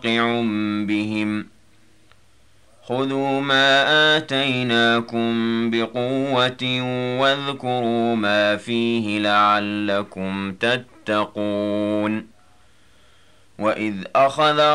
بهم خذوا ما آتيناكم بقوة واذكروا ما فيه لعلكم تتقون وإذ أخذ